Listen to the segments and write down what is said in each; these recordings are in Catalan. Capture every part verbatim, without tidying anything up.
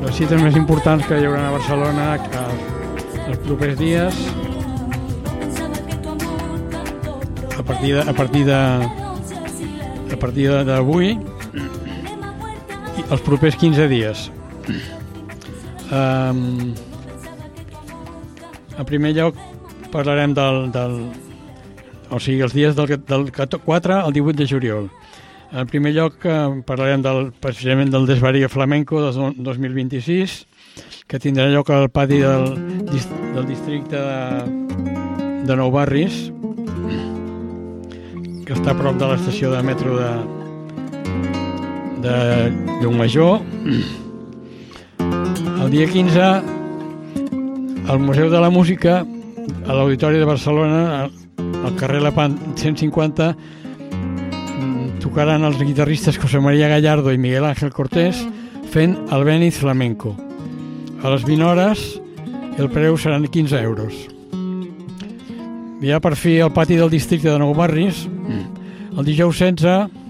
les cites més importants que hi haurà a Barcelona els propers dies, a partir de, a partir de, a partir d'avui i els propers quinze dies. Um, en primer lloc parlarem del, del o sigui, els dies del, del quatre al divuit de juliol. En primer lloc eh, parlarem del, precisament del Desvarío Flamenco del dos mil vint-i-sis, que tindrà lloc al pati del, del districte de, de Nou Barris, que està a prop de l'estació de metro de, de Llucmajor. El dia quinze, al Museu de la Música, a l'Auditori de Barcelona, al carrer Lepant cent cinquanta, tocaran els guitarristes José María Gallardo i Miguel Ángel Cortés fent el Béniz Flamenco. A les vint hores el preu seran quinze euros. Ja per fi al pati del districte de Nou Barris, el dijous setze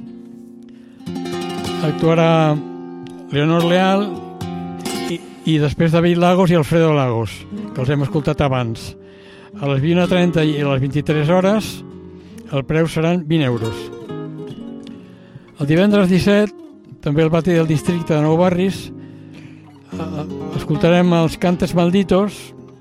actuarà Leonor Leal i, i després David Lagos i Alfredo Lagos, que els hem escoltat abans. A les vint trenta i a les vint-i-tres hores el preu seran vint euros. El divendres disset, també al pati del districte de Nou Barris, escoltarem els Cantes Malditos,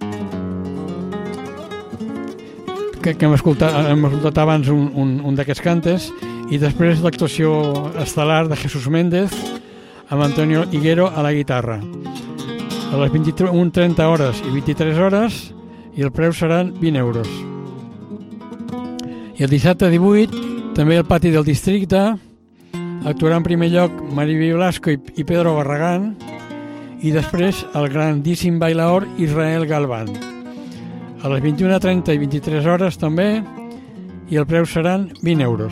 que, que hem, escoltat, hem escoltat abans un, un, un d'aquests cantes, i després l'actuació estel·lar de Jesús Méndez amb Antonio Higuero a la guitarra. A les vint-i-una trenta hores i vint-i-tres hores i el preu seran vint euros. I el dissabte divuit, també al pati del districte, actuarà en primer lloc Mariby Blasco i, i Pedro Barragán, i després el grandíssim bailaor Israel Galván. A les vint-i-una trenta i vint-i-tres hores també, i el preu seran vint euros.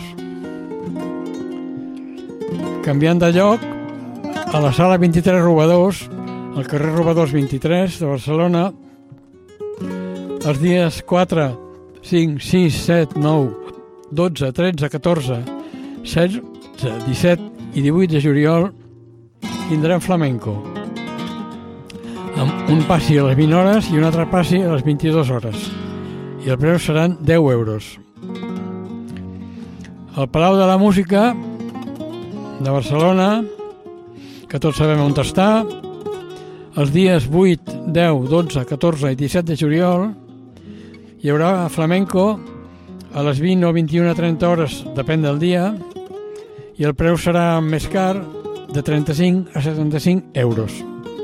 Canviant de lloc, a la sala vint-i-tres Robadors, al carrer Robadors vint-i-tres de Barcelona, els dies quatre, cinc, sis, set, nou, dotze, tretze, catorze, setze, disset i divuit de juliol tindrem flamenco, amb un passi a les vint hores i un altre passi a les vint-i-dues hores, i el preu seran deu euros. El Palau de la Música de Barcelona, que tots sabem on està, els dies vuit, deu, dotze, catorze i disset de juliol hi haurà flamenco a les vint o vint-i-una trenta hores, depèn del dia, i el preu serà més car, de trenta-cinc a setanta-cinc euros.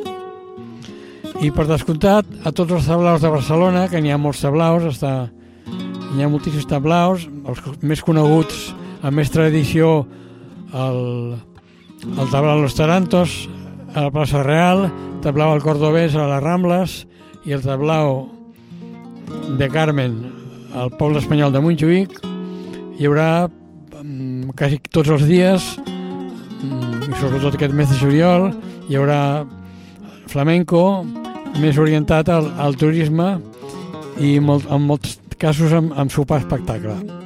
I per descomptat, a tots els tablaus de Barcelona, que n'hi ha molts tablaus, està, n'hi ha moltíssims tablaus, els més coneguts, amb més tradició, el, el tablau Los Tarantos a la plaça Real, el tablau El Cordobès a les Rambles i el tablau de Carmen al poble espanyol de Montjuïc. Hi haurà um, quasi tots els dies, um, i sobretot aquest mes de juliol, hi haurà flamenco més orientat al, al turisme i molt, en molts casos amb, amb sopar espectacle.